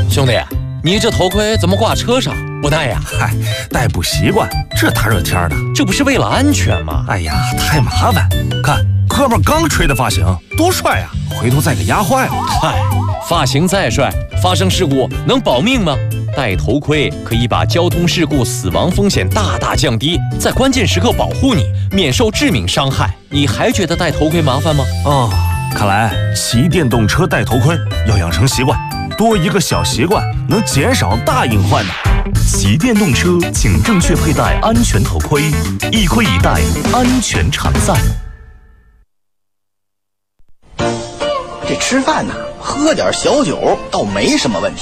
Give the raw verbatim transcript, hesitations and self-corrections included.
兄弟，你这头盔怎么挂车上？不戴呀？ 嗨，戴不习惯，这大热天的， 这不是为了安全吗？ 哎呀，太麻烦！看哥们刚吹的发型，多帅呀！回头再给压坏了。 嗨，发型再帅，发生事故能保命吗？戴头盔可以把交通事故死亡风险大大降低，在关键时刻保护你，免受致命伤害。你还觉得戴头盔麻烦吗？ 哦，看来骑电动车戴头盔要养成习惯，多一个小习惯能减少大隐患的。 骑电动车请正确佩戴安全头盔，一盔一戴，安全常在。 这吃饭呢，喝点小酒倒没什么问题。